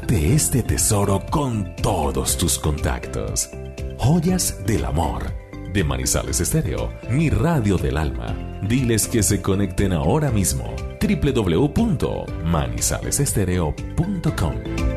comparte este tesoro con todos tus contactos. Joyas del Amor, de Manizales Estéreo, mi radio del alma. Diles que se conecten ahora mismo. www.manizalesestereo.com